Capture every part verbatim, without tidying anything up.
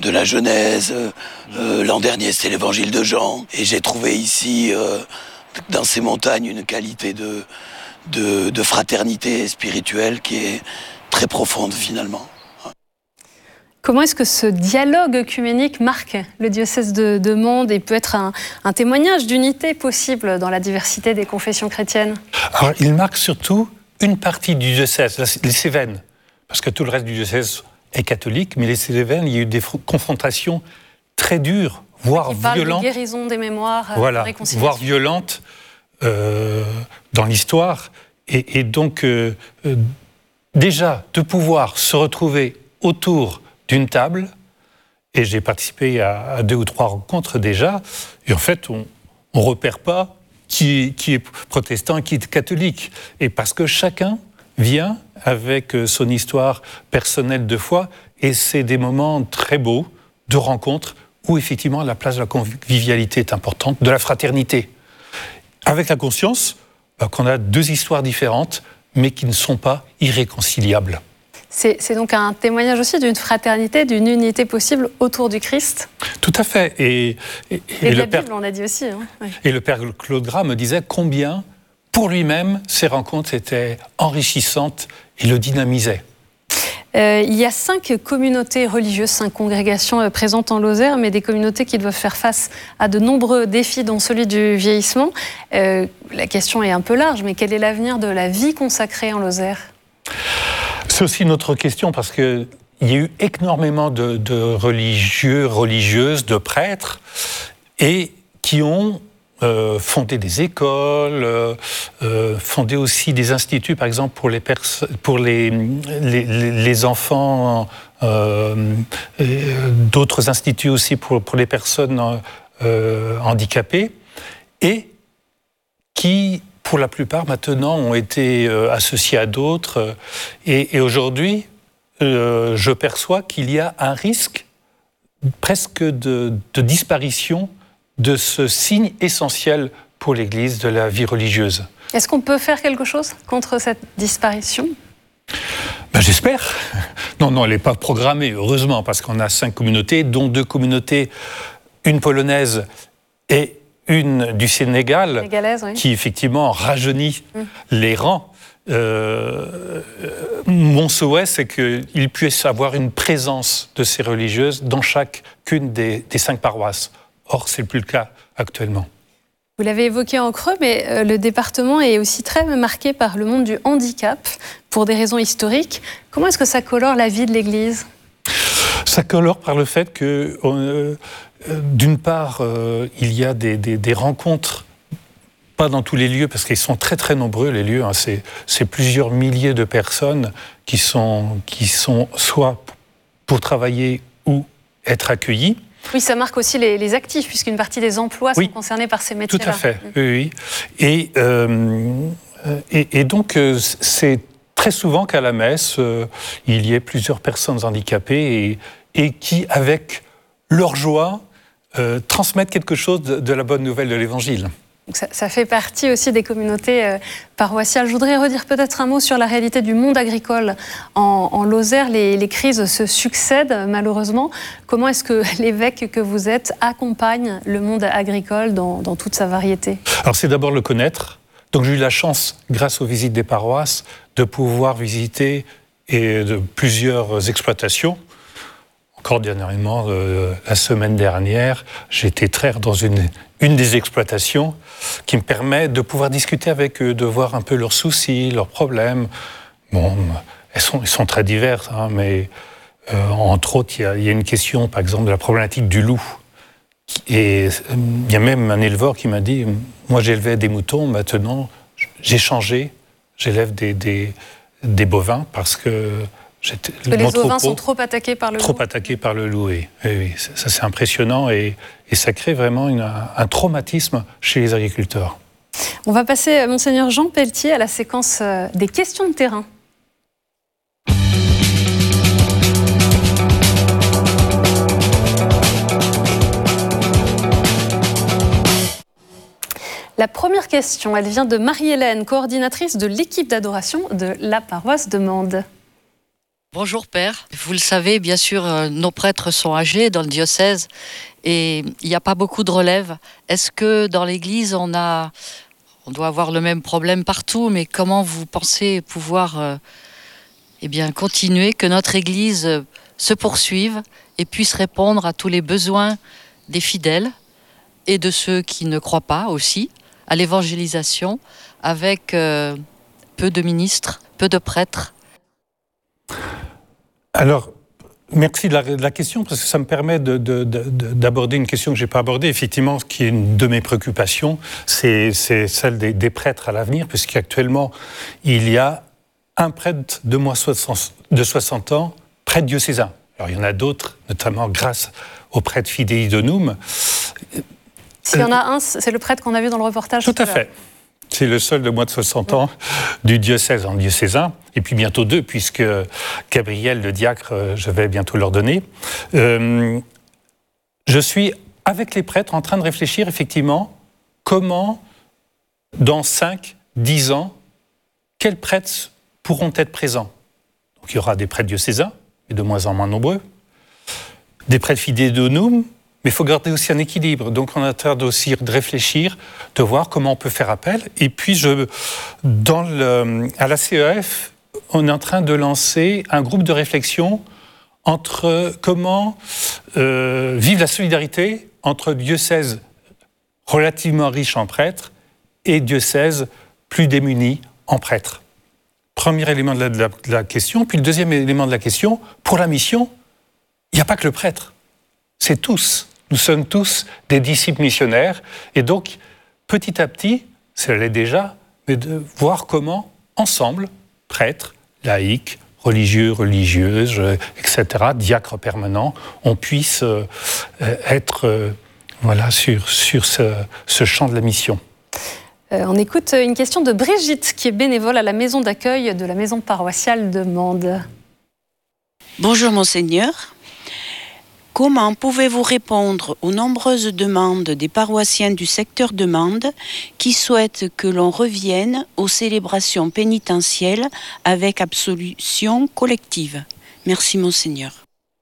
de la Genèse. Euh, l'an dernier, c'était l'évangile de Jean. Et j'ai trouvé ici, euh, dans ces montagnes, une qualité de, de, de fraternité spirituelle qui est très profonde finalement. Comment est-ce que ce dialogue œcuménique marque le diocèse de, de Mende et peut être un, un témoignage d'unité possible dans la diversité des confessions chrétiennes? Alors, il marque surtout une partie du diocèse, les Cévennes, parce que tout le reste du diocèse est catholique, mais les Cévennes, il y a eu des confrontations très dures, voire qui parle violentes. De guérison des mémoires, voilà, réconciliation. Voire violentes euh, dans l'histoire. Et, et donc, euh, euh, déjà, de pouvoir se retrouver autour d'une table, et j'ai participé à, à deux ou trois rencontres déjà, et en fait, on ne repère pas qui, qui est protestant et qui est catholique. Et parce que chacun vient avec son histoire personnelle de foi, et c'est des moments très beaux de rencontres où effectivement la place de la convivialité est importante, de la fraternité. Avec la conscience bah, qu'on a deux histoires différentes, mais qui ne sont pas irréconciliables. C'est, c'est donc un témoignage aussi d'une fraternité, d'une unité possible autour du Christ. Tout à fait. Et, et, et, et de le la père, Bible, on a dit aussi. Hein. Oui. Et le père Claude Gras me disait combien, pour lui-même, ces rencontres étaient enrichissantes et le dynamisaient. Euh, il y a cinq communautés religieuses, cinq congrégations euh, présentes en Lozère, mais des communautés qui doivent faire face à de nombreux défis, dont celui du vieillissement. Euh, la question est un peu large, mais quel est l'avenir de la vie consacrée en Lozère ? C'est aussi notre question parce qu'il y a eu énormément de, de religieux, religieuses, de prêtres, et qui ont euh, fondé des écoles, euh, euh, fondé aussi des instituts, par exemple pour les, pers- pour les, les, les enfants, euh, et d'autres instituts aussi pour, pour les personnes euh, handicapées, et qui, pour la plupart, maintenant, ont été euh, associés à d'autres. Euh, et, et aujourd'hui, euh, je perçois qu'il y a un risque presque de, de disparition de ce signe essentiel pour l'Église de la vie religieuse. Est-ce qu'on peut faire quelque chose contre cette disparition ? Ben, j'espère. Non, non, elle n'est pas programmée, heureusement, parce qu'on a cinq communautés, dont deux communautés, une polonaise et une du Sénégal, oui. qui effectivement rajeunit mmh. les rangs. Euh, mon souhait, c'est qu'il puisse avoir une présence de ces religieuses dans chacune des, des cinq paroisses. Or, ce n'est plus le cas actuellement. Vous l'avez évoqué en creux, mais euh, le département est aussi très marqué par le monde du handicap, pour des raisons historiques. Comment est-ce que ça colore la vie de l'Église ? Ça colore par le fait que, euh, d'une part, euh, il y a des, des, des rencontres, pas dans tous les lieux, parce qu'ils sont très très nombreux, les lieux, hein, c'est, c'est plusieurs milliers de personnes qui sont, qui sont soit pour travailler ou être accueillies. Oui, ça marque aussi les, les actifs, puisqu'une partie des emplois oui, sont concernés par ces métiers-là. Tout à fait, oui. oui. Et, euh, et, et donc, c'est très souvent qu'à la messe, euh, il y ait plusieurs personnes handicapées et, et qui, avec leur joie, euh, transmettent quelque chose de, de la bonne nouvelle de l'Évangile. Donc ça, ça fait partie aussi des communautés euh, paroissiales. Je voudrais redire peut-être un mot sur la réalité du monde agricole. En, en Lozère, les, les crises se succèdent malheureusement. Comment est-ce que l'évêque que vous êtes accompagne le monde agricole dans, dans toute sa variété ? Alors c'est d'abord le connaître. Donc j'ai eu la chance, grâce aux visites des paroisses, de pouvoir visiter et de plusieurs exploitations. Encore dernièrement, euh, la semaine dernière, j'étais traire dans une, une des exploitations qui me permet de pouvoir discuter avec eux, de voir un peu leurs soucis, leurs problèmes. Bon, elles sont, elles sont très diverses, hein, mais euh, entre autres, il y a, il y a une question, par exemple, de la problématique du loup. Et il y a même un éleveur qui m'a dit, moi j'élevais des moutons, maintenant j'ai changé, j'élève des, des, des bovins parce que... Que les ovins sont trop attaqués par le trop loup. Trop attaqués par le loup, oui. oui, oui. Ça, c'est impressionnant et, et ça crée vraiment une, un traumatisme chez les agriculteurs. On va passer, Monseigneur Jean Pelletier, à la séquence des questions de terrain. La première question, elle vient de Marie-Hélène, coordinatrice de l'équipe d'adoration de la paroisse de Mende. Bonjour Père. Vous le savez, bien sûr, nos prêtres sont âgés dans le diocèse et il n'y a pas beaucoup de relève. Est-ce que dans l'Église, on a, on doit avoir le même problème partout, mais comment vous pensez pouvoir euh, eh bien, continuer, que notre Église euh, se poursuive et puisse répondre à tous les besoins des fidèles et de ceux qui ne croient pas aussi, à l'évangélisation, avec euh, peu de ministres, peu de prêtres? Alors, merci de la, de la question, parce que ça me permet de, de, de, d'aborder une question que je n'ai pas abordée, effectivement, qui est une de mes préoccupations, c'est, c'est celle des, des prêtres à l'avenir, puisqu'actuellement, il y a un prêtre de moins de soixante ans, prêtre diocésain. Alors, il y en a d'autres, notamment grâce au prêtre Fidei Donum. S'il y en a un, c'est le prêtre qu'on a vu dans le reportage. Tout à fait. C'est le seul de moins de soixante ans du diocèse en diocésain, et puis bientôt deux, puisque Gabriel, le diacre, je vais bientôt l'ordonner. Euh, je suis, avec les prêtres, en train de réfléchir, effectivement, comment, dans cinq, dix ans, quels prêtres pourront être présents. Donc il y aura des prêtres diocésains, mais de moins en moins nombreux, des prêtres Fidei Donum, mais il faut garder aussi un équilibre. Donc on est en train aussi de réfléchir, de voir comment on peut faire appel. Et puis, je, dans le, à la C E F, on est en train de lancer un groupe de réflexion entre comment euh, vivre la solidarité entre diocèses relativement riches en prêtres et diocèses plus démunis en prêtres. Premier élément de la, de la, de la question. Puis le deuxième élément de la question, pour la mission, il n'y a pas que le prêtre, c'est tous. Nous sommes tous des disciples missionnaires, et donc, petit à petit, ça l'est déjà, mais de voir comment, ensemble, prêtres, laïcs, religieux, religieuses, et cetera, diacres permanents, on puisse euh, être euh, voilà, sur, sur ce, ce champ de la mission. Euh, on écoute une question de Brigitte, qui est bénévole à la maison d'accueil de la maison paroissiale de Mende. Bonjour Monseigneur. Comment pouvez-vous répondre aux nombreuses demandes des paroissiens du secteur de Mende qui souhaitent que l'on revienne aux célébrations pénitentielles avec absolution collective? Merci Monseigneur.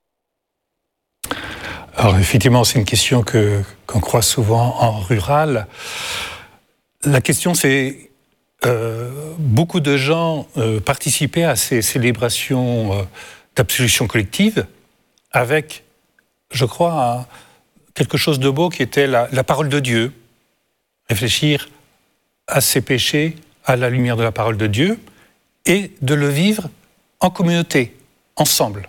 Alors effectivement, c'est une question que, qu'on croise souvent en rural. La question, c'est euh, beaucoup de gens euh, participaient à ces célébrations euh, d'absolution collective avec, je crois, à quelque chose de beau qui était la, la parole de Dieu. Réfléchir à ses péchés à la lumière de la parole de Dieu et de le vivre en communauté, ensemble.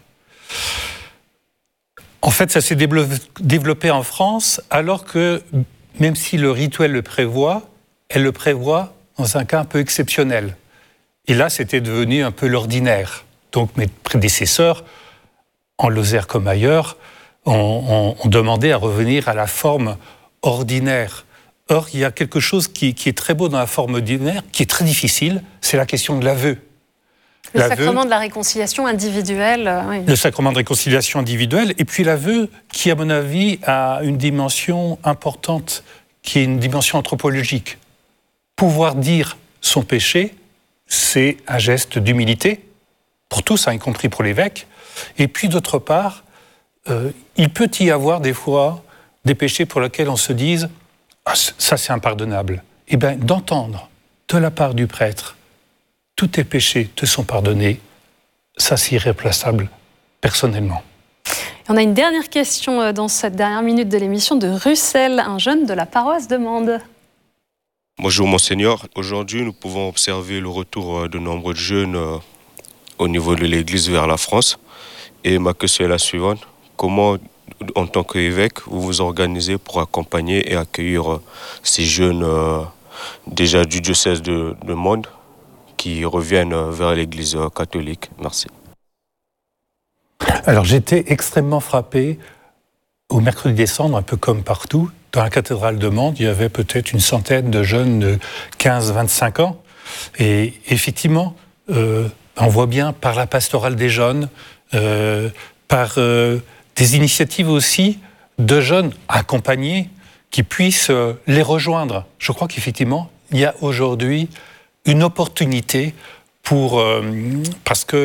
En fait, ça s'est développé en France alors que, même si le rituel le prévoit, elle le prévoit dans un cas un peu exceptionnel. Et là, c'était devenu un peu l'ordinaire. Donc mes prédécesseurs, en Lozère comme ailleurs, On, on, on demandait à revenir à la forme ordinaire. Or, il y a quelque chose qui, qui est très beau dans la forme ordinaire, qui est très difficile, c'est la question de l'aveu. Le l'aveu, sacrement de la réconciliation individuelle. Euh, oui. Le sacrement de réconciliation individuelle, et puis l'aveu qui, à mon avis, a une dimension importante, qui est une dimension anthropologique. Pouvoir dire son péché, c'est un geste d'humilité, pour tous, hein, y compris pour l'évêque, et puis d'autre part, Euh, il peut y avoir des fois des péchés pour lesquels on se dise ah, ça c'est impardonnable. Eh bien, d'entendre de la part du prêtre tous tes péchés te sont pardonnés, ça c'est irréplaçable personnellement. On a une dernière question dans cette dernière minute de l'émission de Russell, un jeune de la paroisse de Mende. Bonjour Monseigneur, aujourd'hui nous pouvons observer le retour de nombreux jeunes au niveau de l'Église vers la France. Et ma question est la suivante. Comment, en tant qu'évêque, vous vous organisez pour accompagner et accueillir ces jeunes euh, déjà du diocèse de, de Mende qui reviennent vers l'Église catholique? Merci. Alors j'étais extrêmement frappé au mercredi des Cendres, un peu comme partout. Dans la cathédrale de Mende, il y avait peut-être une centaine de jeunes de quinze à vingt-cinq ans. Et effectivement, euh, on voit bien par la pastorale des jeunes, euh, par... Euh, des initiatives aussi de jeunes accompagnés qui puissent les rejoindre. Je crois qu'effectivement, il y a aujourd'hui une opportunité pour... Euh, parce que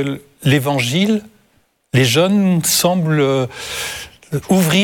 l'Évangile, les jeunes semblent ouvrir